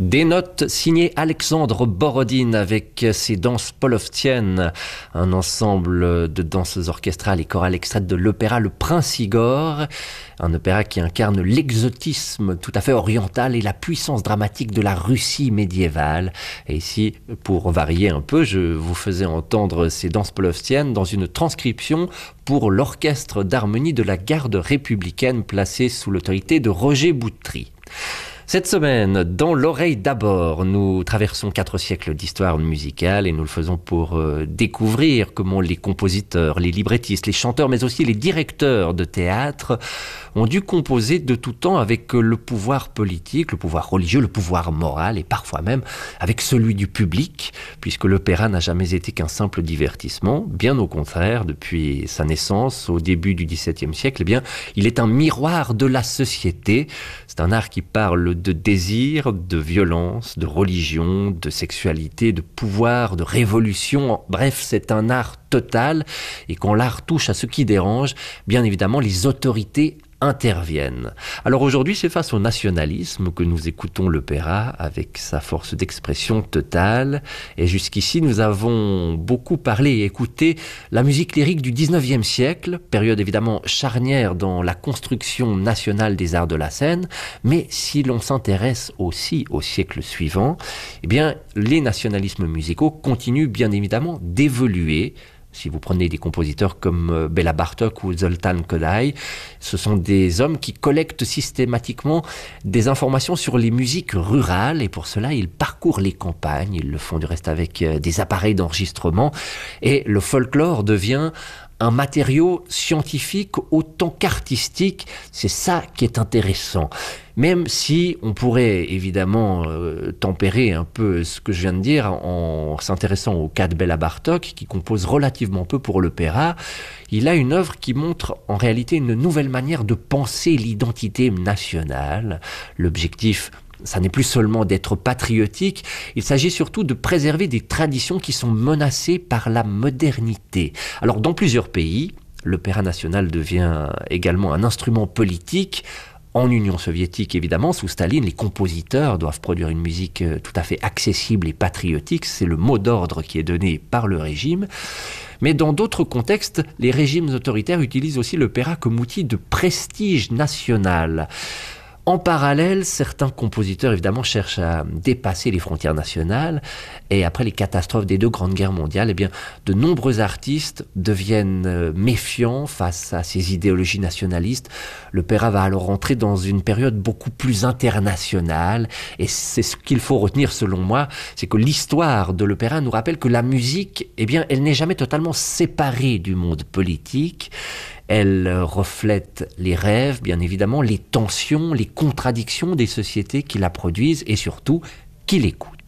Des notes signées Alexandre Borodine avec ses danses polovtiennes, un ensemble de danses orchestrales et chorales extraites de l'opéra Le Prince Igor, un opéra qui incarne l'exotisme tout à fait oriental et la puissance dramatique de la Russie médiévale. Et ici, pour varier un peu, je vous faisais entendre ces danses polovtiennes dans une transcription pour l'orchestre d'harmonie de la garde républicaine placée sous l'autorité de Roger Boutry. Cette semaine, dans l'oreille d'abord, nous traversons 4 siècles d'histoire musicale et nous le faisons pour découvrir comment les compositeurs, les librettistes, les chanteurs, mais aussi les directeurs de théâtre ont dû composer de tout temps avec le pouvoir politique, le pouvoir religieux, le pouvoir moral et parfois même avec celui du public, puisque l'opéra n'a jamais été qu'un simple divertissement. Bien au contraire, depuis sa naissance au début du XVIIe siècle, eh bien, il est un miroir de la société. C'est un art qui parle de désir, de violence, de religion, de sexualité, de pouvoir, de révolution. Bref, c'est un art total. Et quand l'art touche à ce qui dérange, bien évidemment, les autorités interviennent. Alors aujourd'hui, c'est face au nationalisme que nous écoutons l'opéra avec sa force d'expression totale. Et jusqu'ici, nous avons beaucoup parlé et écouté la musique lyrique du 19e siècle, période évidemment charnière dans la construction nationale des arts de la scène. Mais si l'on s'intéresse aussi au siècle suivant, eh bien, les nationalismes musicaux continuent bien évidemment d'évoluer. Si vous prenez des compositeurs comme Béla Bartók ou Zoltán Kodály, ce sont des hommes qui collectent systématiquement des informations sur les musiques rurales et pour cela ils parcourent les campagnes, ils le font du reste avec des appareils d'enregistrement et le folklore devient un matériau scientifique autant qu'artistique. C'est ça qui est intéressant. Même si on pourrait évidemment tempérer un peu ce que je viens de dire en s'intéressant au cas de Béla Bartók, qui compose relativement peu pour l'opéra, il a une œuvre qui montre en réalité une nouvelle manière de penser l'identité nationale. L'objectif, ça n'est plus seulement d'être patriotique, il s'agit surtout de préserver des traditions qui sont menacées par la modernité. Alors dans plusieurs pays, l'opéra national devient également un instrument politique. En Union soviétique, évidemment, sous Staline, les compositeurs doivent produire une musique tout à fait accessible et patriotique. C'est le mot d'ordre qui est donné par le régime. Mais dans d'autres contextes, les régimes autoritaires utilisent aussi l'opéra comme outil de prestige national. En parallèle, certains compositeurs, évidemment, cherchent à dépasser les frontières nationales. Et après les catastrophes des 2 grandes guerres mondiales, eh bien, de nombreux artistes deviennent méfiants face à ces idéologies nationalistes. L'opéra va alors entrer dans une période beaucoup plus internationale. Et c'est ce qu'il faut retenir, selon moi, c'est que l'histoire de l'opéra nous rappelle que la musique, eh bien, elle n'est jamais totalement séparée du monde politique. Elle reflète les rêves, bien évidemment, les tensions, les contradictions des sociétés qui la produisent et surtout qui l'écoutent.